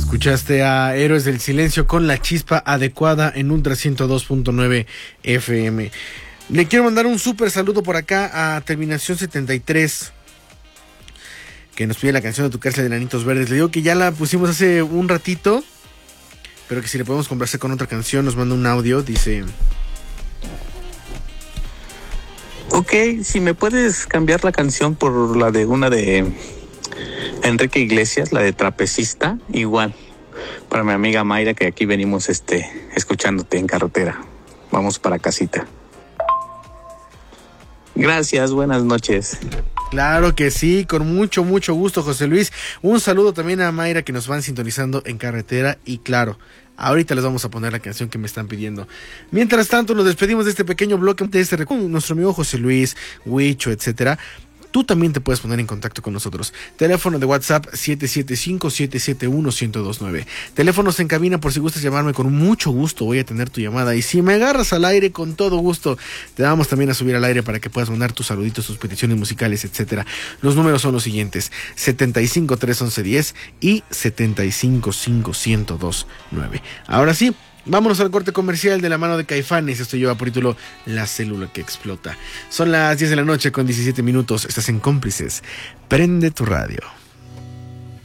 Escuchaste a Héroes del Silencio con La Chispa Adecuada en Ultra 102.9 FM. Le quiero mandar un súper saludo por acá a Terminación 73, que nos pide la canción de Tu Cárcel de Enanitos Verdes. Le digo que ya la pusimos hace un ratito, pero que si le podemos complacer con otra canción. Nos manda un audio, dice... Ok, si me puedes cambiar la canción por la de una de Enrique Iglesias, la de Trapecista, igual, para mi amiga Mayra, que aquí venimos escuchándote en carretera. Vamos para casita. Gracias, buenas noches. Claro que sí, con mucho gusto, José Luis. Un saludo también a Mayra, que nos van sintonizando en carretera. Y claro, ahorita les vamos a poner la canción que me están pidiendo. Mientras tanto, nos despedimos de este pequeño bloque de con nuestro amigo José Luis, Huicho, etcétera. Tú también te puedes poner en contacto con nosotros. Teléfono de WhatsApp 775-771-1029. Teléfonos en cabina por si gustas llamarme, con mucho gusto voy a tener tu llamada. Y si me agarras al aire, con todo gusto, te vamos también a subir al aire para que puedas mandar tus saluditos, tus peticiones musicales, etcétera. Los números son los siguientes: 75-311-10 y 75-5-1029. Ahora sí, vámonos al corte comercial de la mano de Caifanes. Esto lleva por título La Célula que Explota. Son las 10 de la noche con 17 minutos. Estás en Cómplices. Prende tu radio.